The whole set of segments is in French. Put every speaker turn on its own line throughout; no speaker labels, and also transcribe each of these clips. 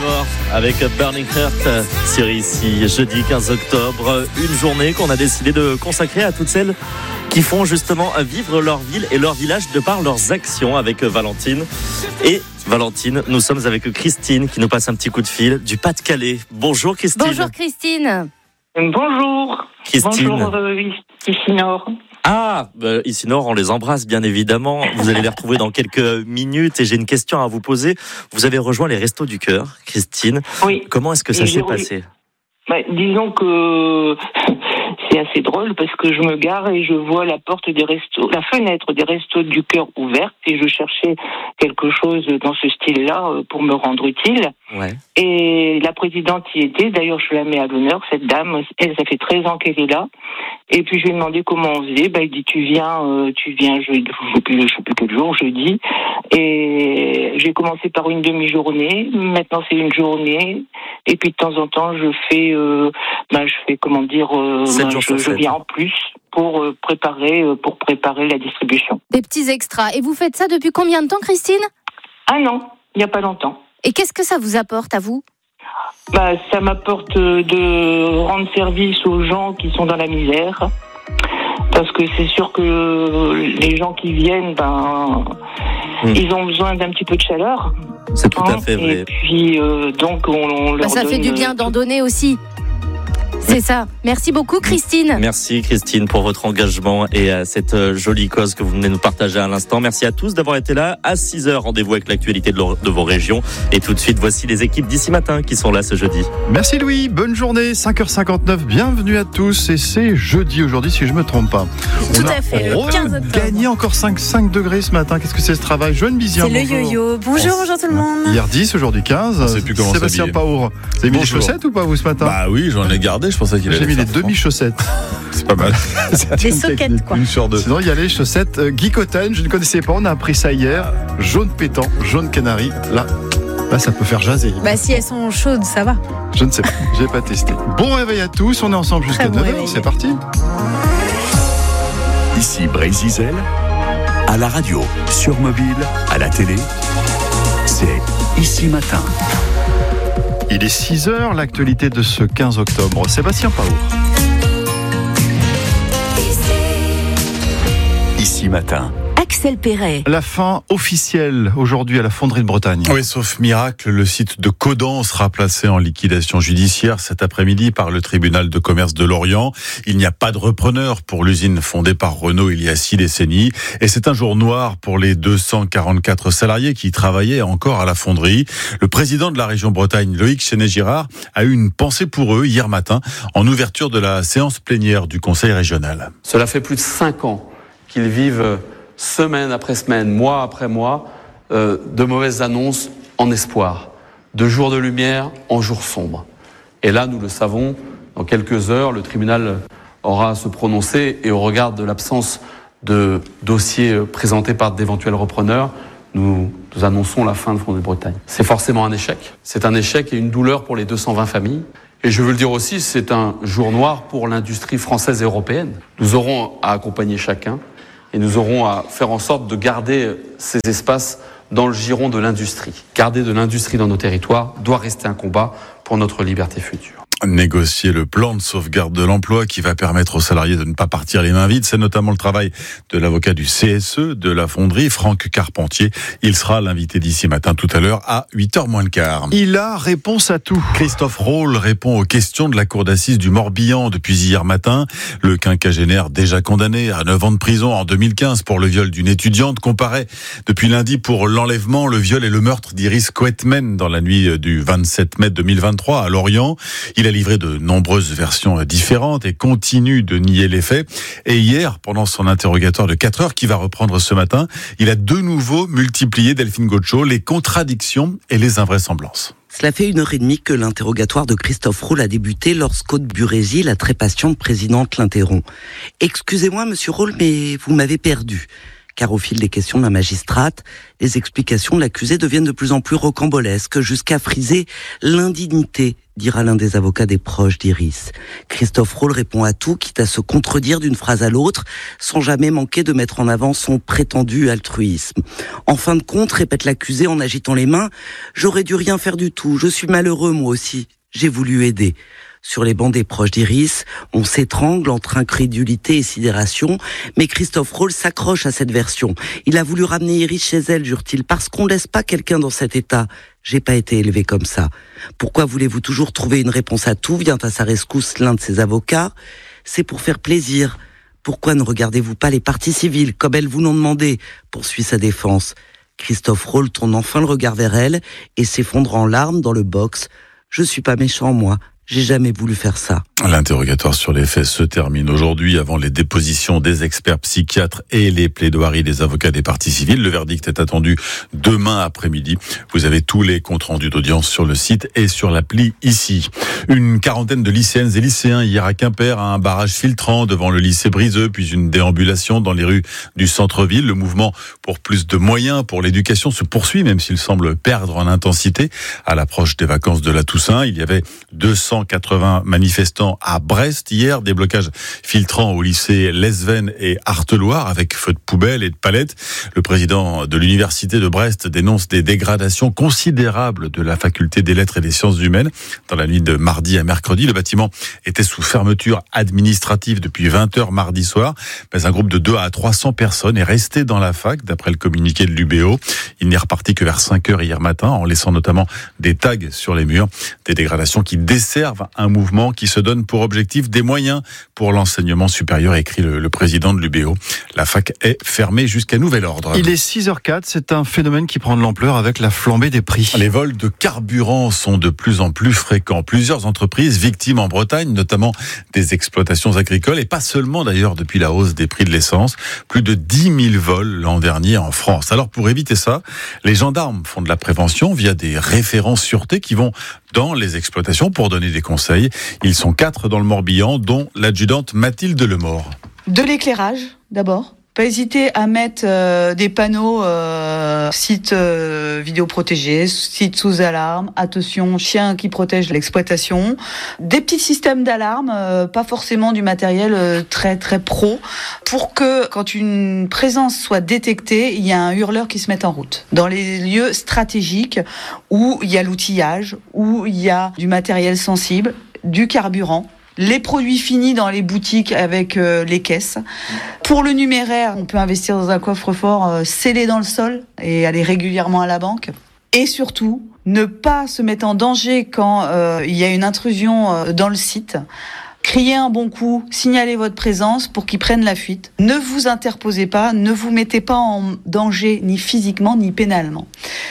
Power avec Burning Heart sur ici, jeudi 15 octobre. Une journée qu'on a décidé de consacrer à toutes celles qui font justement vivre leur ville et leur village de par leurs actions avec Valentine. Et Valentine, nous sommes avec Christine qui nous passe un petit coup de fil du Pas-de-Calais. Bonjour Christine.
Bonjour Christine.
Bonjour.
Christine.
Bonjour ici Nord.
Ici Nord, on les embrasse bien évidemment. Vous allez les retrouver dans quelques minutes et j'ai une question à vous poser. Vous avez rejoint les Restos du Cœur, Christine.
Oui.
Comment est-ce que ça s'est passé ?
Disons que c'est assez drôle parce que je me gare et je vois la fenêtre des Restos du Cœur ouverte et je cherchais quelque chose dans ce style-là pour me rendre utile.
Ouais.
Et la présidente y était, d'ailleurs je la mets à l'honneur, cette dame, elle, ça fait 13 ans qu'elle est là. Et puis je lui ai demandé comment on faisait, il dit tu viens jeudi, je sais plus quel jour, jeudi. Et j'ai commencé par une demi-journée, maintenant c'est une journée. Et puis de temps en temps je fais je viens en plus pour préparer la distribution.
Des petits extras. Et vous faites ça depuis combien de temps, Christine ?
Ah non, il n'y a pas longtemps.
Et qu'est-ce que ça vous apporte à vous ?
Ça m'apporte de rendre service aux gens qui sont dans la misère. Parce que c'est sûr que les gens qui viennent, ils ont besoin d'un petit peu de chaleur.
C'est tout à fait vrai.
Et puis, donc, on leur
ça
donne...
fait du bien d'en donner aussi. C'est ça. Merci beaucoup, Christine.
Merci, Christine, pour votre engagement et cette jolie cause que vous venez nous partager à l'instant. Merci à tous d'avoir été là. À 6h, rendez-vous avec l'actualité de vos régions. Et tout de suite, voici les équipes d'ici matin qui sont là ce jeudi.
Merci Louis, bonne journée, 5h59, bienvenue à tous. Et c'est jeudi aujourd'hui, si je ne me trompe pas.
Tout à fait, le 15 octobre.
Gagné encore 5 degrés ce matin. Qu'est-ce que c'est ce travail ? Joanne Bizien,
c'est
bonjour.
le yo-yo. Bonjour tout le monde.
Hier 10, aujourd'hui 15.
On sait plus comment
Sébastien
s'habiller.
Paour, vous avez mis des chaussettes ou pas vous ce matin ?
Bah oui, j'en ai gardé, je pensais qu'il allait
J'ai mis
faire
les
froid.
demi-chaussettes.
C'est pas mal.
Des soquettes, quoi.
Une sur deux.
Sinon, il y a les chaussettes Guy Cotten, je ne connaissais pas, on a appris ça hier. Jaune pétant, jaune canari. Là, ça peut faire jaser.
Si elles sont chaudes, ça va.
Je ne sais pas, j'ai pas testé. Bon réveil à tous, on est ensemble jusqu'à
Très bon
9h,
réveil.
c'est parti.
Ici Brésil, à la radio, sur mobile, à la télé, c'est Ici Matin.
Il est 6h, l'actualité de ce 15 octobre. Sébastien Paour.
Ici Matin.
Axel Perret.
La fin officielle aujourd'hui à la Fonderie de Bretagne.
Oui, sauf miracle, le site de Caudan sera placé en liquidation judiciaire cet après-midi par le tribunal de commerce de Lorient. Il n'y a pas de repreneur pour l'usine fondée par Renault il y a 6 décennies. Et c'est un jour noir pour les 244 salariés qui travaillaient encore à la fonderie. Le président de la région Bretagne, Loïc Chenet-Girard, a eu une pensée pour eux hier matin en ouverture de la séance plénière du conseil régional.
Cela fait plus de 5 ans qu'ils vivent semaine après semaine, mois après mois, de mauvaises annonces en espoir, de jours de lumière en jours sombres. Et là, nous le savons, dans quelques heures, le tribunal aura à se prononcer et au regard de l'absence de dossiers présentés par d'éventuels repreneurs, nous annonçons la fin de Fonderie de Bretagne. C'est forcément un échec. C'est un échec et une douleur pour les 220 familles. Et je veux le dire aussi, c'est un jour noir pour l'industrie française et européenne. Nous aurons à accompagner chacun et nous aurons à faire en sorte de garder ces espaces dans le giron de l'industrie. Garder de l'industrie dans nos territoires doit rester un combat pour notre liberté future.
Négocier le plan de sauvegarde de l'emploi qui va permettre aux salariés de ne pas partir les mains vides. C'est notamment le travail de l'avocat du CSE de la fonderie, Franck Carpentier. Il sera l'invité d'ici matin tout à l'heure à 8h moins le quart.
Il a réponse à tout.
Christophe Roll répond aux questions de la cour d'assises du Morbihan depuis hier matin. Le quinquagénaire déjà condamné à 9 ans de prison en 2015 pour le viol d'une étudiante comparaît depuis lundi pour l'enlèvement, le viol et le meurtre d'Iris Quetmen dans la nuit du 27 mai 2023 à Lorient. Il a livré de nombreuses versions différentes et continue de nier les faits. Et hier, pendant son interrogatoire de 4 heures qui va reprendre ce matin, il a de nouveau multiplié, Delphine Gaucho, les contradictions et les invraisemblances.
Cela fait 1h30 que l'interrogatoire de Christophe Roll a débuté lorsqu'Aude Burési, la très patiente présidente, l'interrompt. « Excusez-moi, monsieur Roll, mais vous m'avez perdu. » Car au fil des questions de la magistrate, les explications de l'accusé deviennent de plus en plus rocambolesques, jusqu'à friser l'indignité dira l'un des avocats des proches d'Iris. Christophe Roll répond à tout, quitte à se contredire d'une phrase à l'autre, sans jamais manquer de mettre en avant son prétendu altruisme. En fin de compte, répète l'accusé en agitant les mains, « J'aurais dû rien faire du tout, je suis malheureux moi aussi, j'ai voulu aider ». Sur les bancs des proches d'Iris, on s'étrangle entre incrédulité et sidération, mais Christophe Roll s'accroche à cette version. Il a voulu ramener Iris chez elle, jure-t-il, parce qu'on ne laisse pas quelqu'un dans cet état. J'ai pas été élevé comme ça. Pourquoi voulez-vous toujours trouver une réponse à tout? Vient à sa rescousse l'un de ses avocats. C'est pour faire plaisir. Pourquoi ne regardez-vous pas les parties civiles, comme elles vous l'ont demandé? Poursuit sa défense. Christophe Roll tourne enfin le regard vers elle et s'effondre en larmes dans le box. Je suis pas méchant, moi. J'ai jamais voulu faire ça.
L'interrogatoire sur les faits se termine aujourd'hui avant les dépositions des experts psychiatres et les plaidoiries des avocats des parties civiles. Le verdict est attendu demain après-midi. Vous avez tous les comptes rendus d'audience sur le site et sur l'appli ici. Une quarantaine de lycéennes et lycéens hier à Quimper, à un barrage filtrant devant le lycée Briseux, puis une déambulation dans les rues du centre-ville. Le mouvement pour plus de moyens pour l'éducation se poursuit, même s'il semble perdre en intensité. À l'approche des vacances de la Toussaint, il y avait 280 manifestants à Brest hier, des blocages filtrants au lycée Lesven et Arteloire avec feu de poubelle et de palettes. Le président de l'université de Brest dénonce des dégradations considérables de la faculté des lettres et des sciences humaines. Dans la nuit de mardi à mercredi, le bâtiment était sous fermeture administrative depuis 20h mardi soir, mais un groupe de 200 à 300 personnes est resté dans la fac, d'après le communiqué de l'UBO. Il n'est reparti que vers 5h hier matin, en laissant notamment des tags sur les murs, des dégradations qui desservent un mouvement qui se donne pour objectif des moyens pour l'enseignement supérieur, écrit le président de l'UBO. La fac est fermée jusqu'à nouvel ordre.
Il est 6h04, c'est un phénomène qui prend de l'ampleur avec la flambée des prix.
Les vols de carburant sont de plus en plus fréquents. Plusieurs entreprises victimes en Bretagne, notamment des exploitations agricoles, et pas seulement d'ailleurs depuis la hausse des prix de l'essence. Plus de 10 000 vols l'an dernier en France. Alors pour éviter ça, les gendarmes font de la prévention via des référents sûreté qui vont dans les exploitations pour donner des conseils. Ils sont 4 dans le Morbihan, dont l'adjudante Mathilde Lemort.
De l'éclairage, d'abord. Pas hésiter à mettre des panneaux site vidéo protégé, site sous alarme, attention, chien qui protège l'exploitation. Des petits systèmes d'alarme, pas forcément du matériel très très pro, pour que quand une présence soit détectée, il y a un hurleur qui se mette en route. Dans les lieux stratégiques où il y a l'outillage, où il y a du matériel sensible, du carburant, les produits finis dans les boutiques avec les caisses. Pour le numéraire, on peut investir dans un coffre-fort scellé dans le sol et aller régulièrement à la banque. Et surtout, ne pas se mettre en danger quand il y a une intrusion dans le site. Criez un bon coup, signalez votre présence pour qu'ils prennent la fuite. Ne vous interposez pas, ne vous mettez pas en danger ni physiquement ni pénalement.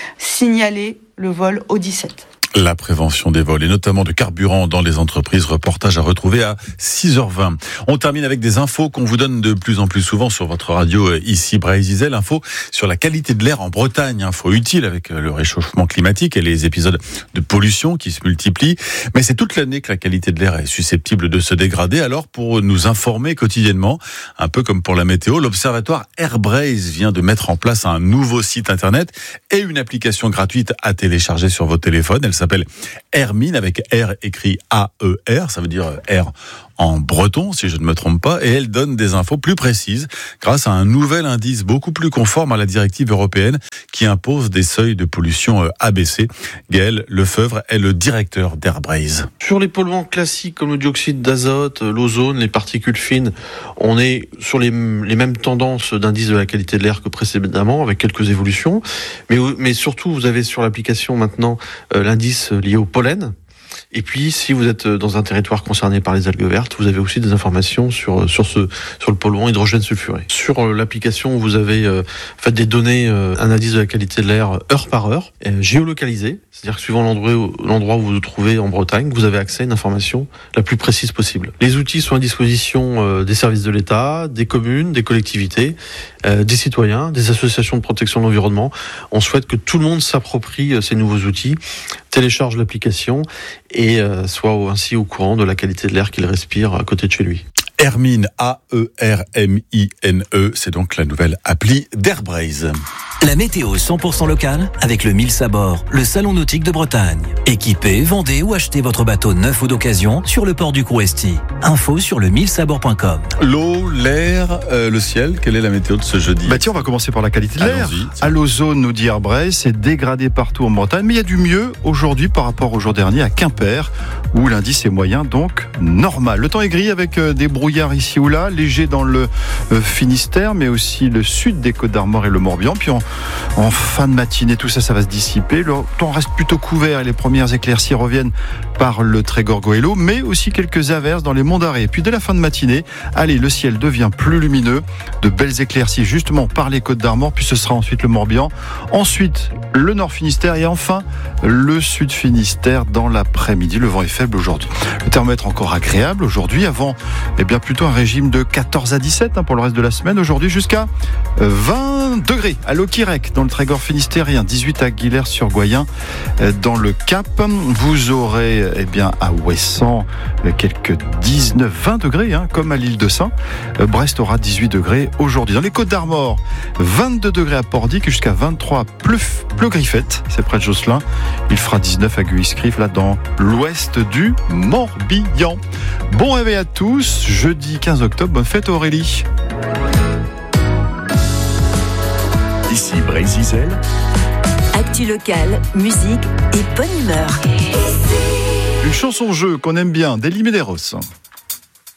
Signalez le vol au 17.
La prévention des vols et notamment de carburant dans les entreprises, reportage à retrouver à 6h20. On termine avec des infos qu'on vous donne de plus en plus souvent sur votre radio ici Brésil. Info sur la qualité de l'air en Bretagne, info utile avec le réchauffement climatique et les épisodes de pollution qui se multiplient. Mais c'est toute l'année que la qualité de l'air est susceptible de se dégrader. Alors pour nous informer quotidiennement, un peu comme pour la météo, l'observatoire Airbreeze vient de mettre en place un nouveau site internet et une application gratuite à télécharger sur votre téléphone. Elle s'appelle Hermine, avec R écrit A-E-R, ça veut dire R en breton, si je ne me trompe pas, et elle donne des infos plus précises grâce à un nouvel indice beaucoup plus conforme à la directive européenne qui impose des seuils de pollution ABC. Gaël Lefebvre est le directeur d'Airbreeze.
Sur les polluants classiques comme le dioxyde d'azote, l'ozone, les particules fines, on est sur les mêmes tendances d'indice de la qualité de l'air que précédemment, avec quelques évolutions. Mais surtout, vous avez sur l'application maintenant l'indice lié au pollen. Et puis, si vous êtes dans un territoire concerné par les algues vertes, vous avez aussi des informations sur le polluant hydrogène sulfuré. Sur l'application, vous avez des données, un indice de la qualité de l'air heure par heure, géolocalisé, c'est-à-dire que suivant l'endroit où vous vous trouvez en Bretagne, vous avez accès à une information la plus précise possible. Les outils sont à disposition des services de l'État, des communes, des collectivités, des citoyens, des associations de protection de l'environnement. On souhaite que tout le monde s'approprie ces nouveaux outils, télécharge l'application et soit ainsi au courant de la qualité de l'air qu'il respire à côté de chez lui.
Hermine, A-E-R-M-I-N-E, c'est donc la nouvelle appli d'Airbreeze.
La météo 100% locale avec le Mille Sabord, le salon nautique de Bretagne. Équipez, vendez ou achetez votre bateau neuf ou d'occasion sur le port du Crouesti. Info sur le 1000sabord.com.
L'eau, l'air, le ciel, quelle est la météo de ce jeudi ?
Tiens, on va commencer par la qualité de l'air.
Allons-y.
À l'ozone, nous dit Herbrey, c'est dégradé partout en Bretagne, mais il y a du mieux aujourd'hui par rapport au jour dernier à Quimper, où l'indice est moyen, donc normal. Le temps est gris avec des brouillards ici ou là, léger dans le Finistère, mais aussi le sud des Côtes-d'Armor et le Morbihan. Puis en fin de matinée, tout ça va se dissiper. Le temps reste plutôt couvert et les premières éclaircies reviennent par le Trégor Goëlo, mais aussi quelques averses dans les monts d'Arrée. Et puis dès la fin de matinée, le ciel devient plus lumineux, de belles éclaircies justement par les Côtes-d'Armor, puis ce sera ensuite le Morbihan, ensuite le Nord Finistère et enfin le Sud Finistère dans l'après-midi. Le vent est faible aujourd'hui. Le thermomètre encore agréable aujourd'hui, avant plutôt un régime de 14 à 17 pour le reste de la semaine. Aujourd'hui jusqu'à 20 degrés à Loquirec dans le Trégor finistérien, 18 à Guillers-sur-Goyen dans le Cap. Vous aurez à Ouessant quelques 19-20 degrés comme à l'île de Saint. Brest aura 18 degrés aujourd'hui. Dans les Côtes-d'Armor, 22 degrés à Pordic jusqu'à 23 à Pleu-Griffette, c'est près de Josselin. Il fera 19 à Guiscrif, là dans l'ouest du Morbihan. Bon réveil à tous, jeudi 15 octobre, bonne fête Aurélie.
Ici Brésil.
Actu locale, musique et bonne humeur.
Une chanson-jeu qu'on aime bien, d'Elie Medeiros.